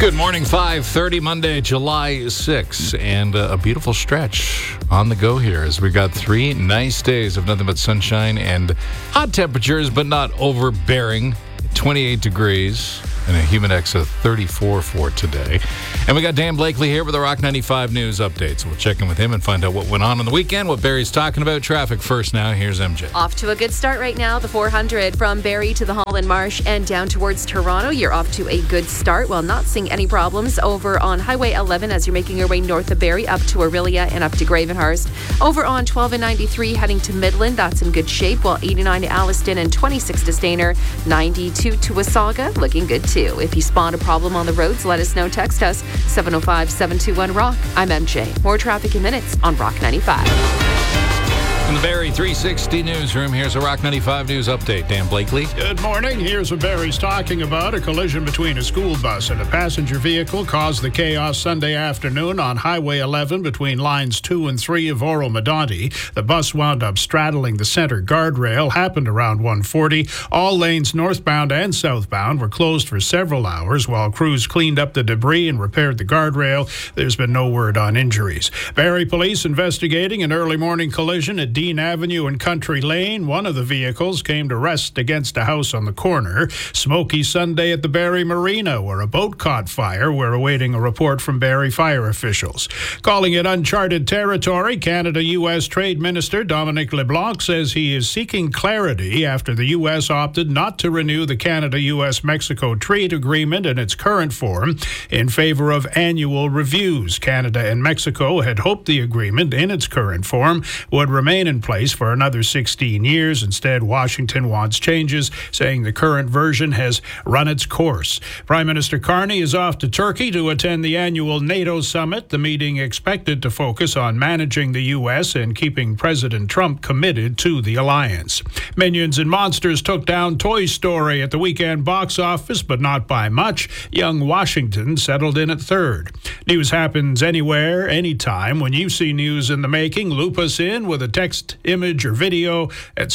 Good morning, 5:30, Monday, July 6th, and a beautiful stretch on the go here as we got 3 nice days of nothing but sunshine and hot temperatures, but not overbearing. 28 degrees and a Humidex of 34 for today. And we got Dan Blakely here with the Rock 95 News Update. So we'll check in with him and find out what went on the weekend, what Barry's talking about. Traffic first now. Here's MJ. Off to a good start right now. The 400 from Barrie to the Holland Marsh and down towards Toronto. You're off to a good start while not seeing any problems over on Highway 11 as you're making your way north of Barrie up to Orillia and up to Gravenhurst. Over on 12 and 93 heading to Midland. That's in good shape, while 89 to Alliston and 26 to Stayner. 92 to Wasaga. Looking good too. If you spot a problem on the roads, let us know. Text us 705-721-ROCK. I'm MJ. More traffic in minutes on Rock 95. In the Barrie 360 newsroom, here's a Rock 95 News Update. Dan Blakely. Good morning. Here's what Barry's talking about. A collision between a school bus and a passenger vehicle caused the chaos Sunday afternoon on Highway 11 between lines 2 and 3 of Oro-Medonte. The bus wound up straddling the center guardrail. Happened around 1:40. All lanes northbound and southbound were closed for several hours while crews cleaned up the debris and repaired the guardrail. There's been no word on injuries. Barrie police investigating an early morning collision at Dean Avenue and Country Lane. One of the vehicles came to rest against a house on the corner. Smoky Sunday at the Barrie Marina, where a boat caught fire. We're awaiting a report from Barrie fire officials. Calling it uncharted territory, Canada-U.S. Trade Minister Dominic LeBlanc says he is seeking clarity after the U.S. opted not to renew the Canada-U.S.-Mexico trade agreement in its current form in favor of annual reviews. Canada and Mexico had hoped the agreement in its current form would remain in place for another 16 years. Instead, Washington wants changes, saying the current version has run its course. Prime Minister Carney is off to Turkey to attend the annual NATO summit. The meeting expected to focus on managing the U.S. and keeping President Trump committed to the alliance. Minions and Monsters took down Toy Story at the weekend box office, but not by much. Young Washington settled in at third. News happens anywhere, anytime. When you see news in the making, loop us in with a text, image, or video at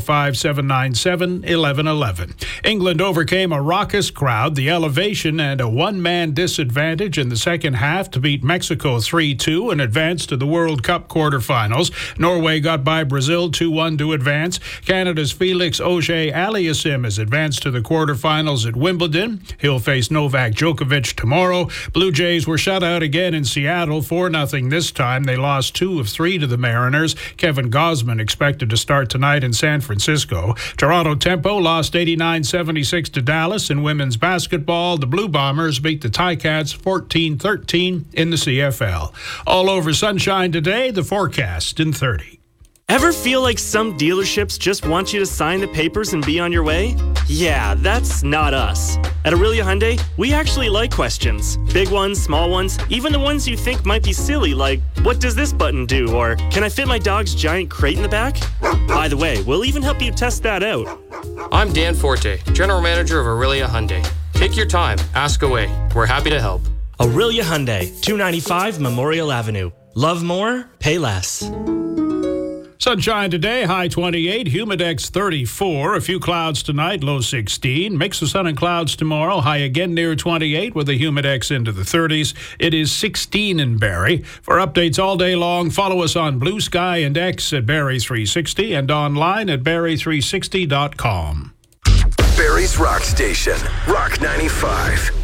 705-797-1111. England overcame a raucous crowd, the elevation, and a one-man disadvantage in the second half to beat Mexico 3-2 and advance to the World Cup quarterfinals. Norway got by Brazil 2-1 to advance. Canada's Felix Auger-Aliassime has advanced to the quarterfinals at Wimbledon. He'll face Novak Djokovic tomorrow. Blue Jays were shut out again in Seattle 4-0 this time. They lost 2 of 3 to the Mariners. Kevin Gausman expected to start tonight in San Francisco. Toronto Tempo lost 89-76 to Dallas. In women's basketball, the Blue Bombers beat the Ticats 14-13 in the CFL. All over sunshine today, the forecast in 30. Ever feel like some dealerships just want you to sign the papers and be on your way? Yeah, that's not us. At Orillia Hyundai, we actually like questions. Big ones, small ones, even the ones you think might be silly, like, what does this button do? Or, can I fit my dog's giant crate in the back? By the way, we'll even help you test that out. I'm Dan Forte, General Manager of Orillia Hyundai. Take your time, ask away. We're happy to help. Orillia Hyundai, 295 Memorial Avenue. Love more, pay less. Sunshine today, high 28, Humidex 34. A few clouds tonight, low 16. Mix of sun and clouds tomorrow, high again near 28 with a Humidex into the 30s. It is 16 in Barrie. For updates all day long, follow us on Blue Sky and X at Barrie 360 and online at barrie360.com. Barrie's Rock Station, Rock 95.